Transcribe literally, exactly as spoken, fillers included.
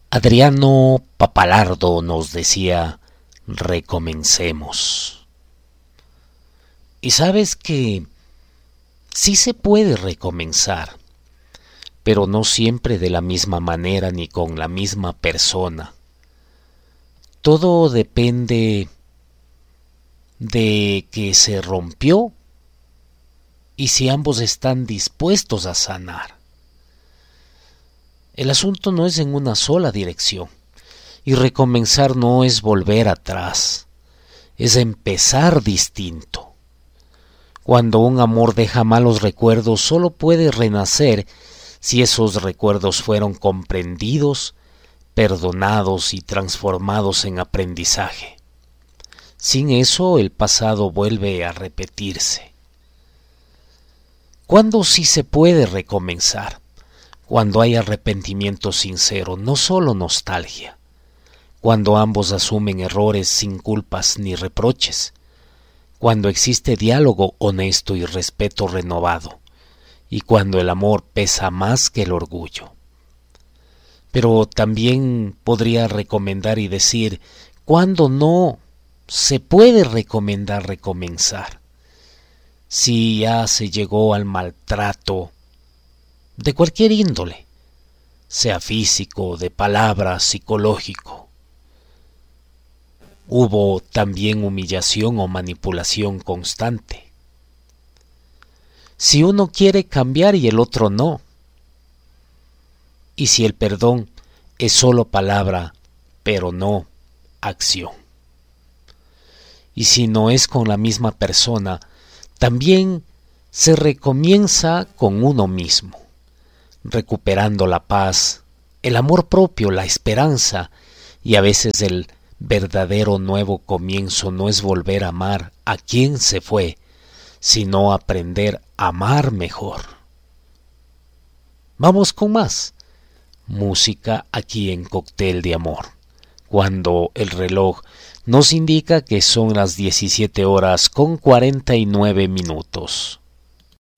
Adriano Papalardo nos decía: recomencemos. Y sabes que sí se puede recomenzar, pero no siempre de la misma manera ni con la misma persona. Todo depende de que se rompió y si ambos están dispuestos a sanar. El asunto no es en una sola dirección, y recomenzar no es volver atrás, es empezar distinto. Cuando un amor deja malos recuerdos, solo puede renacer si esos recuerdos fueron comprendidos, perdonados y transformados en aprendizaje. Sin eso, el pasado vuelve a repetirse. ¿Cuándo sí se puede recomenzar? Cuando hay arrepentimiento sincero, no solo nostalgia. Cuando ambos asumen errores sin culpas ni reproches. Cuando existe diálogo honesto y respeto renovado. Y cuando el amor pesa más que el orgullo. Pero también podría recomendar y decir cuando no se puede recomendar recomenzar. Si ya se llegó al maltrato de cualquier índole, sea físico, de palabra, psicológico. Hubo también humillación o manipulación constante. Si uno quiere cambiar y el otro no. Y si el perdón es solo palabra, pero no acción. Y si no es con la misma persona, también se recomienza con uno mismo, recuperando la paz, el amor propio, la esperanza, y a veces el verdadero nuevo comienzo no es volver a amar a quien se fue, sino aprender a amar mejor. Vamos con más música aquí en Cóctel de Amor, cuando el reloj nos indica que son las diecisiete horas con cuarenta y nueve minutos.